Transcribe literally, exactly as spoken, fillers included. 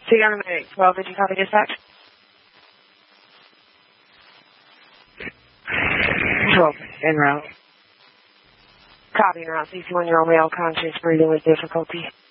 Sea Young Medic twelve, did you copy dispatch? twelve, en route. Copy en route. C C one, you're on male conscious, breathing with difficulty.